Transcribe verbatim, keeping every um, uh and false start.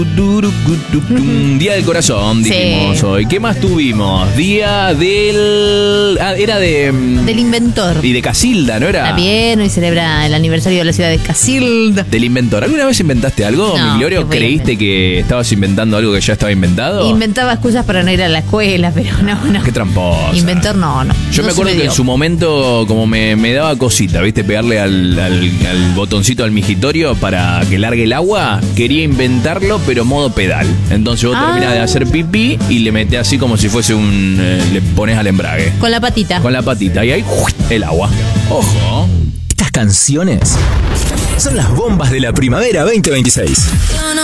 Día del corazón, dijimos Sí. hoy. ¿Qué más tuvimos? Día del... Ah, era de... Del inventor. Y de Casilda, ¿no era? Está bien, hoy celebra el aniversario de la ciudad de Casilda. Del inventor. ¿Alguna vez inventaste algo, No, mi Glorio? ¿qué voy a ¿Creíste que estabas inventando algo que ya estaba inventado? Inventaba excusas para no ir a la escuela, pero no, no. Qué tramposa. Inventor no, no. Yo No me se acuerdo que dio. en su momento como me, me daba cosita, ¿viste? Pegarle al, al, al botoncito al migitorio para que largue el agua. Quería inventarlo, pero modo pedal. Entonces vos Ah. terminás de hacer pipí y le metés así como si fuese un... eh, le pones al embrague. Con la patita. Con la patita. Y ahí el agua. Ojo. Estas canciones son las bombas de la primavera veinte veintiséis.